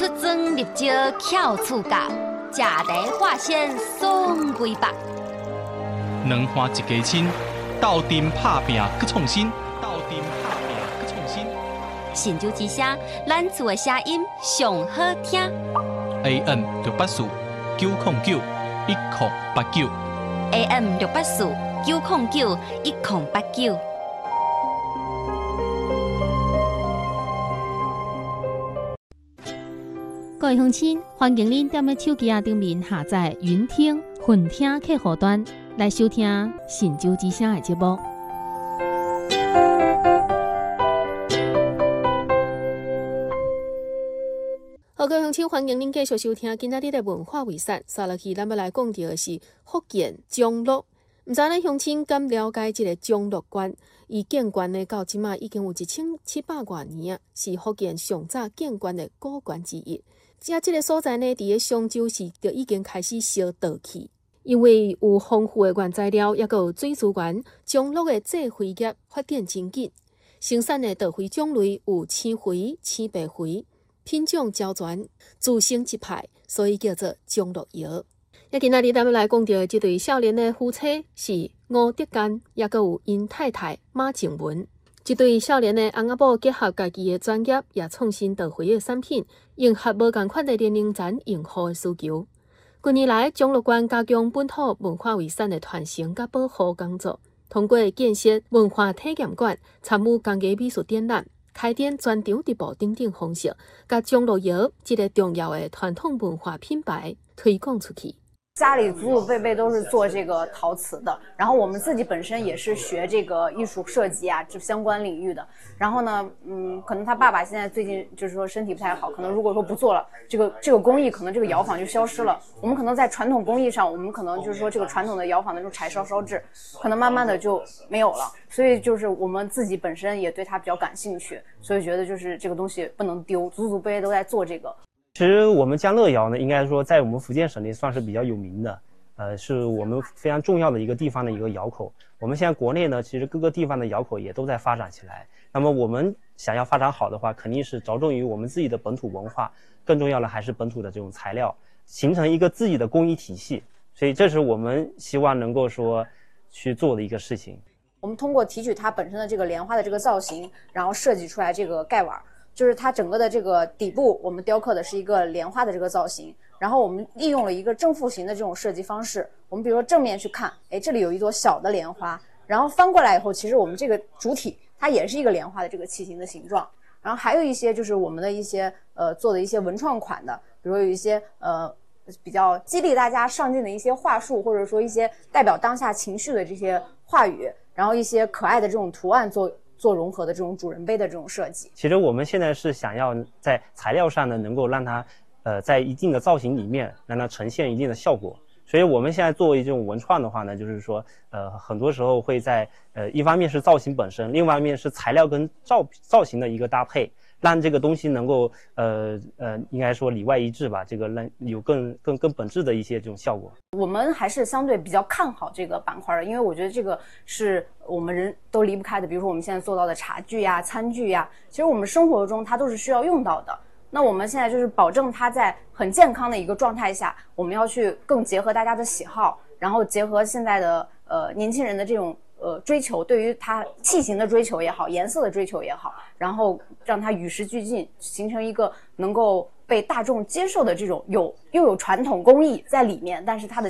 出征入招巧处教，食题化纤送归百。 两花一家亲，斗阵拍拼去创新，斗阵拍拼去创新。 神州之声，咱厝的声音上好听。 AM 684 909 1089 AM 684 909 1089。 各位乡亲，欢迎您踮咧手机顶面下载云听、混听客户端来收听神州之声的节目。好，各位乡亲，欢迎您继续收听今仔日的文化遗产。接落去，咱要来讲到的是福建钟鹿。唔知咱乡亲敢了解这个钟鹿关？伊建关呢，到即马已经有1700多年啊，是福建上早建关的古关之一。这个所在呢，伫个上周时就已经开始烧倒去，因为有丰富的原材料，也有水资源，钟鹿的制肥业发展真紧。生产的稻肥种类有青肥、青白肥，品种较全，自成一派，所以叫做钟鹿窑。今仔日咱们来讲到这对少年的夫妻是吴德干，也佮有因太太马静文。这对少年的翁仔某结合家己的专业，也创新稻肥的产品，迎合无同款的年龄层用户的需求。近年来，钟鹿关加强本土文化遗产的传承佮保护工作，通过建设文化体验馆、参与工艺美术展览、开展专场直播等等方式，甲钟鹿窑这个重要的传统文化品牌推广出去。 家里祖祖辈辈都是做这个陶瓷的，然后我们自己本身也是学这个艺术设计啊，这相关领域的。然后呢，可能他爸爸现在最近就是说身体不太好，可能如果说不做了，这个工艺可能这个窑坊就消失了。我们可能在传统工艺上，我们可能就是说这个传统的窑坊的这种柴烧制，可能慢慢的就没有了。所以就是我们自己本身也对它比较感兴趣，所以觉得就是这个东西不能丢，祖祖辈辈都在做这个。 其实我们江乐窑呢，应该说在我们福建省内算是比较有名的，是我们非常重要的一个地方的一个窑口。我们现在国内呢，其实各个地方的窑口也都在发展起来。那么我们想要发展好的话，肯定是着重于我们自己的本土文化，更重要的还是本土的这种材料，形成一个自己的工艺体系。所以这是我们希望能够说去做的一个事情。 我们通过提取它本身的这个莲花的这个造型，然后设计出来这个盖碗。就是它整个的这个底部，我们雕刻的是一个莲花的这个造型，然后我们利用了一个正负形的这种设计方式。我们比如说正面去看，这里有一朵小的莲花，然后翻过来以后，其实我们这个主体它也是一个莲花的这个器型的形状。然后还有一些就是我们的一些做的一些文创款的，比如说有一些比较激励大家上进的一些话术，或者说一些代表当下情绪的这些话语，然后一些可爱的这种图案做融合的这种主人杯的这种设计。 其实我们现在是想要在材料上呢，能够让它在一定的造型里面让它呈现一定的效果。所以我们现在作为这种文创的话呢，就是说很多时候会在一方面是造型本身，另外一面是材料跟造型的一个搭配，让这个东西能够应该说里外一致吧，这个让有更本质的一些这种效果。 我们还是相对比较看好这个板块的，因为我觉得这个是我们人都离不开的。比如说我们现在做到的茶具呀、餐具呀，其实我们生活中它都是需要用到的。那我们现在就是保证它在很健康的一个状态下，我们要去更结合大家的喜好，然后结合现在的年轻人的这种追求，对于它器型的追求也好，颜色的追求也好，然后让它与时俱进，形成一个能够被大众接受的这种又有传统工艺在里面，但是它的